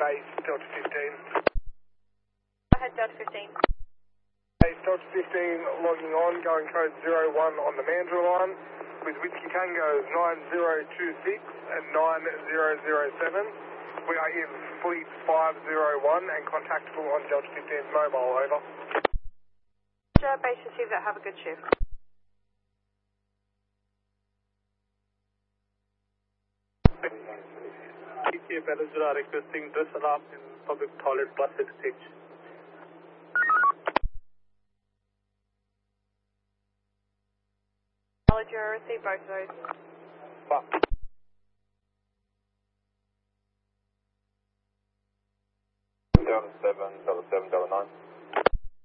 base Delta 15. Go ahead, Delta 15. Base Delta 15 logging on, going code 01 on the Mandurah line with Whiskey Tango 9026 and 9007. We are in Fleet 501 and contactable on Delta 15's mobile, over. Base received that, have a good shift. PTA Peninsula requesting dress alarm in public toilet bus exchange. Acknowledge you receive both of those. Delta 7, Delta 7, Delta 9.